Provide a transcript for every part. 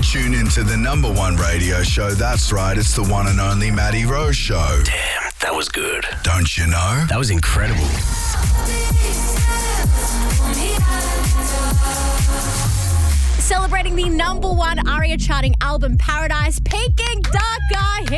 Tune into the number one radio show. That's right, it's the one and only Matty Rose Show. Damn, that was good. Don't you know? That was incredible. Celebrating the number one ARIA charting album, Paradise, Peking Duck are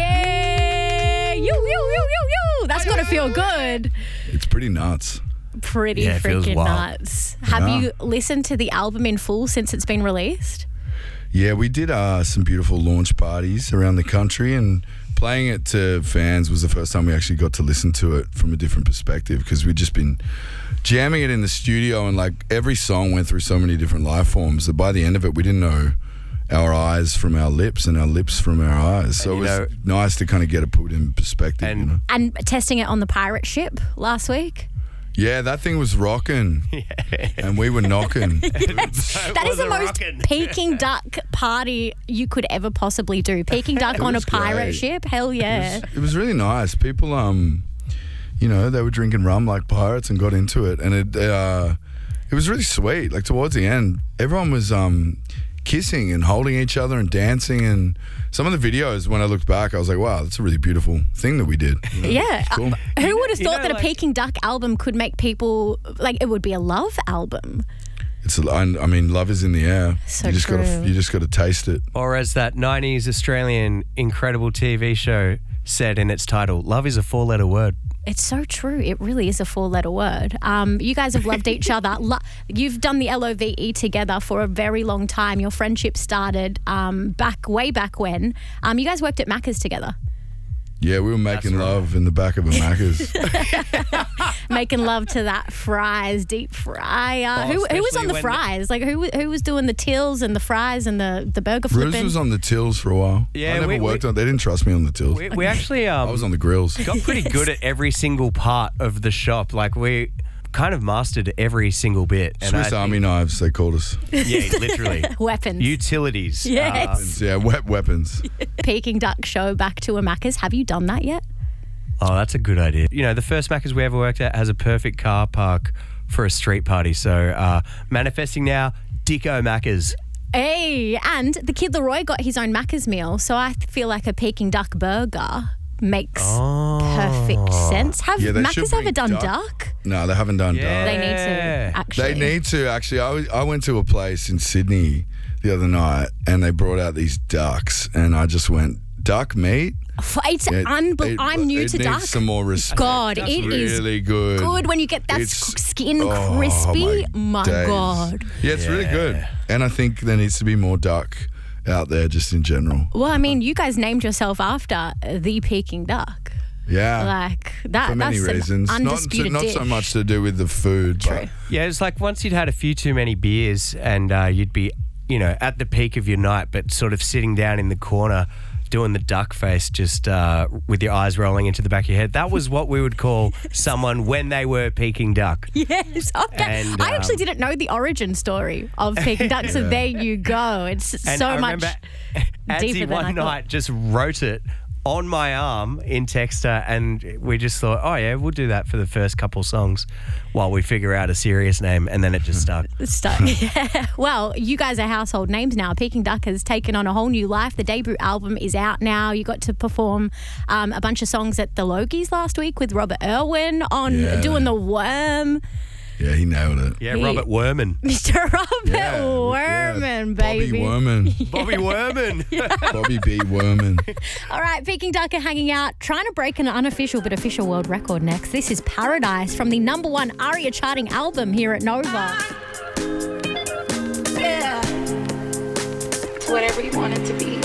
here. You. That's got to feel good. It's pretty nuts. Pretty Yeah, it feels freaking wild. nuts. Have Yeah. you listened to the album in full since it's been released? Yeah, we did some beautiful launch parties around the country, and playing it to fans was the first time we actually got to listen to it from a different perspective, because we'd just been jamming it in the studio, and like every song went through so many different life forms that by the end of it we didn't know our eyes from our lips and our lips from our eyes. So it was nice to kind of get it put in perspective. And- you know? And testing it on the pirate ship last week. Yeah, that thing was rocking, and we were knocking. That is the most Peking Duck party you could ever possibly do. Peking Duck on a was pirate great. ship? Hell yeah. It was really nice. People, you know, they were drinking rum like pirates and got into it, and it was really sweet. Like towards the end, everyone was kissing and holding each other and dancing, and some of the videos, when I looked back, I was like, wow, that's a really beautiful thing that we did. You know? Yeah. Cool. Who would have You thought know, that a like- Peking Duck album could make people, like, it would be a love album? I mean, love is in the air. So you just true. you just got to taste it. Or as that 90s Australian incredible TV show said in its title, love is a 4-letter word. It's so true. It really is a 4-letter word. You guys have loved each other. You've done the LOVE together for a very long time. Your friendship started way back when. You guys worked at Macca's together. Yeah, we were making That's right. love in the back of a Macca's. Making love to that fries, deep fryer. Oh, who was especially on the when- fries? Like who was doing the tills and the fries and the burger Bruce flipping? was on the tills for a while. Yeah, I never we- worked on. They didn't trust me on the tills. We actually I was on the grills. got pretty good at every single part of the shop. Like we kind of mastered every single bit. And Swiss Army knives, they called us. Yeah, literally. Weapons. Utilities. Yes. Yeah, weapons. Peking Duck show back to a Macca's. Have you done that yet? Oh, that's a good idea. You know, the first Macca's we ever worked at has a perfect car park for a street party. So manifesting now, Dicko Macca's. Hey, and the Kid Leroy got his own Macca's meal, so I feel like a Peking Duck burger makes perfect sense. Have Yeah, they should Macca's ever bring done duck. duck? No, they haven't done Yeah. They duck. need to, actually. They need to, actually. I went to a place in Sydney the other night, and they brought out these ducks, and I just went, duck meat? It's unbelievable. I'm new to It duck. needs some more respect. God, It's it is really good. good when you get that It's- skin oh, crispy. My days. God. Yeah, it's really good. And I think there needs to be more duck out there just in general. Well, I mean, you guys named yourself after the Peking duck. Yeah. Like that. for many that's reasons. An undisputed Not dish. so much to do with the food. True. But Yeah, it's like once you'd had a few too many beers and you'd be, you know, at the peak of your night, but sort of sitting down in the corner doing the duck face, just with your eyes rolling into the back of your head. That was what we would call someone when they were Peking Duck. Yes. Okay. And, I actually didn't know the origin story of Peking duck, so there you go. It's And so I much remember deeper Adsy than I one thought. night just wrote it on my arm in Texter, and we just thought, oh yeah, we'll do that for the first couple songs while we figure out a serious name, and then it just stuck. stuck. Yeah. Well, you guys are household names now. Peking Duck has taken on a whole new life. The debut album is out now. You got to perform a bunch of songs at the Logies last week with Robert Irwin on Yeah. doing the worm. yeah, he nailed it. Yeah, He- Robert Werman. Mr. Robert Yeah, Werman, baby. Bobby Werman. Bobby Werman. Bobby B. Werman. All right, Peking Duck are hanging out, trying to break an unofficial but official world record next. This is Paradise from the number one ARIA charting album here at Nova. Yeah. It's whatever you want it to be.